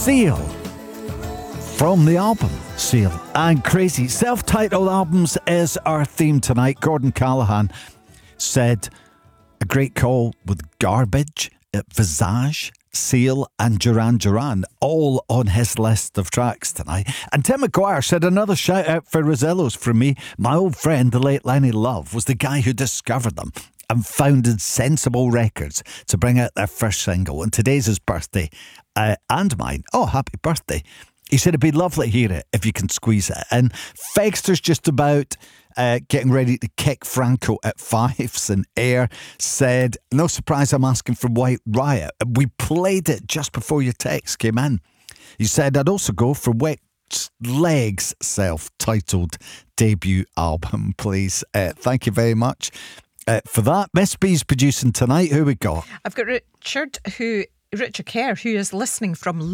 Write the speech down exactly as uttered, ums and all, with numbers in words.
Seal from the album Seal and Crazy. Self-titled albums is our theme tonight. Gordon Callahan said a great call with Garbage, Visage, Seal and Duran Duran all on his list of tracks tonight. And Tim McGuire said another shout out for Rosillos from me. My old friend, the late Lenny Love, was the guy who discovered them and founded Sensible Records to bring out their first single. And today's his birthday uh, and mine. Oh, happy birthday. He said it'd be lovely to hear it if you can squeeze it. And Fexter's just about uh, getting ready to kick Franco at fives in air. Said, no surprise I'm asking for White Riot. We played it just before your text came in. He said, I'd also go for Wet Legs' self-titled debut album, please. Uh, thank you very much uh, for that. Miss B's producing tonight. Who we got? I've got Richard, who Richard Kerr, who is listening from